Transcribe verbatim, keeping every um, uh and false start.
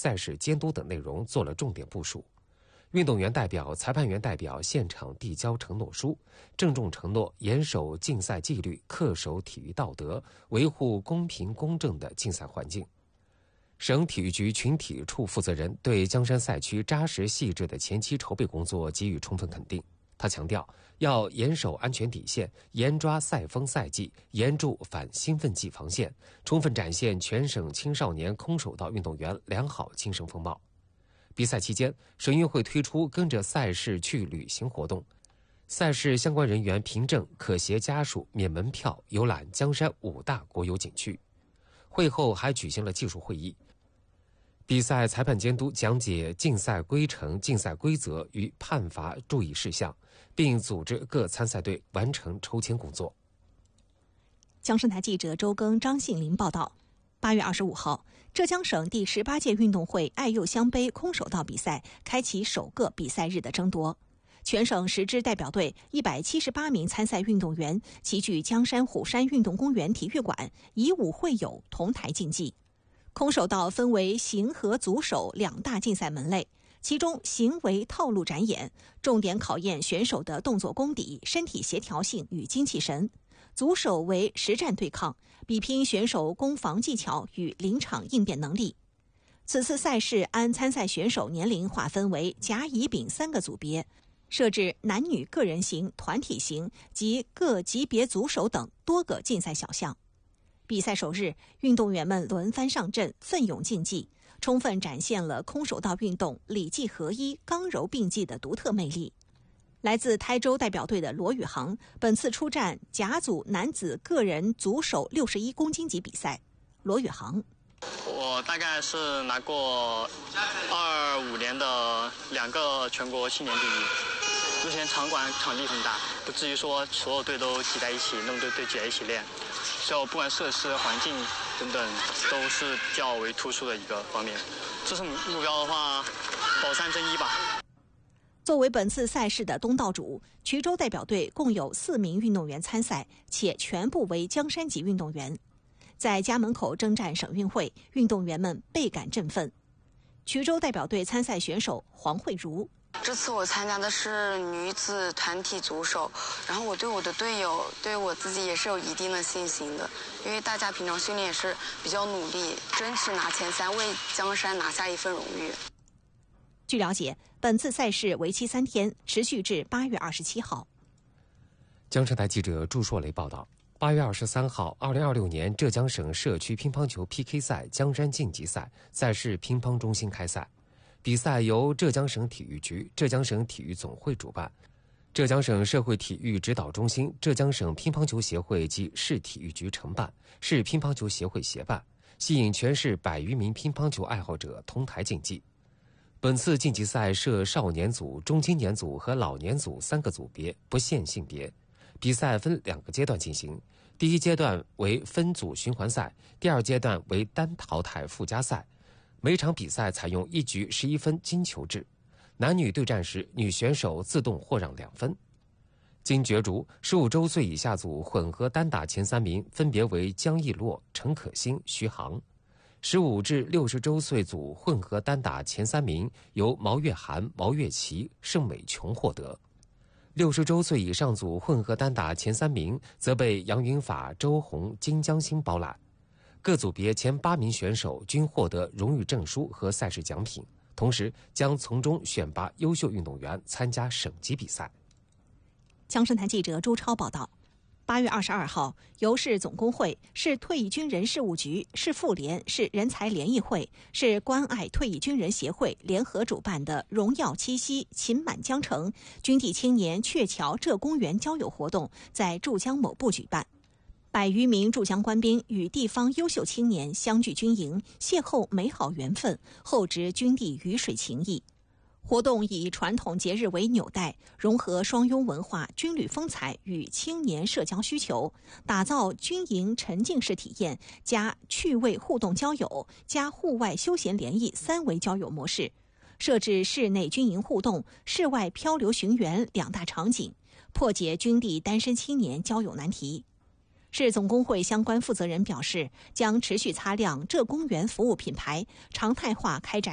赛事监督等内容做了重点部署。运动员代表、裁判员代表现场递交承诺书，郑重承诺严守竞赛纪律，恪守体育道德，维护公平公正的竞赛环境。省体育局群体处负责人对江山赛区扎实细致的前期筹备工作给予充分肯定。他强调，要严守安全底线，严抓赛风赛纪，严筑反兴奋剂防线，充分展现全省青少年空手道运动员良好精神风貌。比赛期间，省运会推出跟着赛事去旅行活动，赛事相关人员凭证可携家属免门票游览江山五大国有景区。会后还举行了技术会议，比赛裁判监督讲解竞赛规程、竞赛规则与判罚注意事项，并组织各参赛队完成抽签工作。 江生台记者周庚、张信林报道。八月二十五号，浙江省第十八届运动会爱幼乡杯空手道比赛开启首个比赛日的争夺。全省十支代表队一百七十八名参赛运动员齐聚江山虎山运动公园体育馆，以武会友，同台竞技。空手道分为形和组手两大竞赛门类，其中形为套路展演，重点考验选手的动作功底、身体协调性与精气神；组手为实战对抗，比拼选手攻防技巧与临场应变能力。此次赛事按参赛选手年龄划分为甲、乙、丙三个组别，设置男女个人型、团体型及各级别组手等多个竞赛小项。比赛首日，运动员们轮番上阵，奋勇竞技，充分展现了空手道运动礼技合一、刚柔并济的独特魅力。来自台州代表队的罗宇航本次出战甲组男子个人组手六十一公斤级比赛。罗宇航： 我大概是拿过二五年的两个全国青年第一。目前场馆场地很大，不至于说所有队都挤在一起，那么多队挤在一起练，所以不管设施、环境等等都是较为突出的一个方面。这次目标的话，保三争一吧。 作为本次赛事的东道主，衢州代表队共有四名运动员参赛，且全部为江山级运动员。在家门口征战省运会，运动员们倍感振奋。衢州代表队参赛选手黄慧茹： 这次我参加的是女子团体组手，然后我对我的队友、对我自己也是有一定的信心的，因为大家平常训练也是比较努力，争取拿前三，为江山拿下一份荣誉。 据了解，本次赛事为期三天，持续至八月二十七号。 江城台记者祝硕雷报道。八月二十三号，二零二六年浙江省社区乒乓球 P K 赛江山晋级赛在市乒乓中心开赛。比赛由浙江省体育局、浙江省体育总会主办，浙江省社会体育指导中心、浙江省乒乓球协会及市体育局承办，市乒乓球协会协办，吸引全市百余名乒乓球爱好者同台竞技。本次晋级赛设少年组、中青年组和老年组三个组别，不限性别。比赛分两个阶段进行，第一阶段为分组循环赛，第二阶段为单淘汰附加赛。每场比赛采用一局十一分金球制，男女对战时，女选手自动获让两分。经角逐，十五周岁以下组混合单打前三名分别为江逸洛、陈可辛、徐航；十五至六十周岁组混合单打前三名由毛月涵、毛月琪、盛美琼获得。六十周岁以上组混合单打前三名则被杨云法、周红、金江新包揽。各组别前八名选手均获得荣誉证书和赛事奖品，同时将从中选拔优秀运动员参加省级比赛。 江生台记者朱超报道。八月二十二号，由市总工会、市退役军人事务局、市妇联、市人才联谊会、市关爱退役军人协会联合主办的“荣耀七夕，勤满江城”军地青年鹊桥浙公园交友活动在筑江某部举办。百余名驻江官兵与地方优秀青年相聚军营，邂逅美好缘分，厚植军地鱼水情谊。活动以传统节日为纽带，融合双拥文化、军旅风采与青年社交需求，打造军营沉浸式体验加趣味互动交友加户外休闲联谊三维交友模式，设置室内军营互动、室外漂流寻源两大场景，破解军地单身青年交友难题。市总工会相关负责人表示，将持续擦亮浙公园服务品牌，常态化开展